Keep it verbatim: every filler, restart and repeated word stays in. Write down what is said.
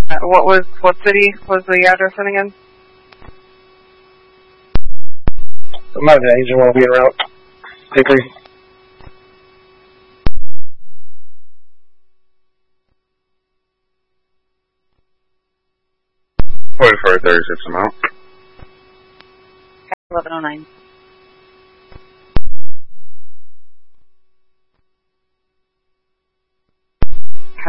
Uh, what was, what city was the address in again? My bad, agent won't be around. Hickory. forty-four thirty-six amount. eleven oh nine.